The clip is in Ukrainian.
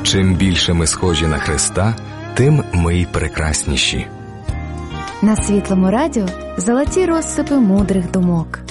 Чим більше ми схожі на Христа, тим ми й прекрасніші. На Світлому радіо золоті розсипи мудрих думок.